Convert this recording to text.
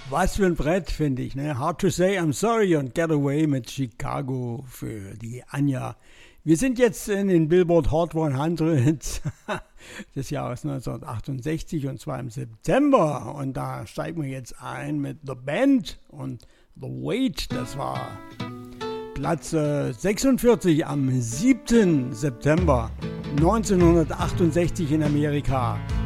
Was für ein Brett, finde ich. Ne? Hard to Say I'm Sorry und Get Away mit Chicago für die Anja. Wir sind jetzt in den Billboard Hot 100 des Jahres 1968 und zwar im September. Und da steigen wir jetzt ein mit The Band und The Wait. Das war Platz 46 am 7. September 1968 in Amerika.